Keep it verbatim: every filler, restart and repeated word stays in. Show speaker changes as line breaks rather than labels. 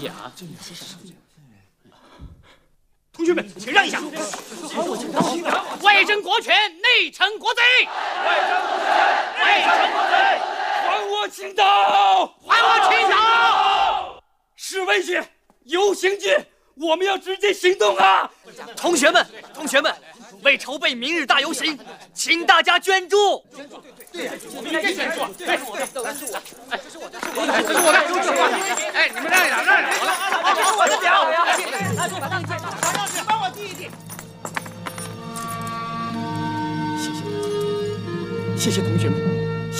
意啊！
同学们，请让一下。
为争国权，内惩国贼。
为争国权，内惩国贼。
还我青岛！
还我青岛！
示威节、游行节，我们要直接行动啊！
同学们，同学们，为筹备明日大游行，请大家捐助。捐助，对对，我们应该捐助。哎，这是我的，这是我的，这是我的，这是我的，哎，你们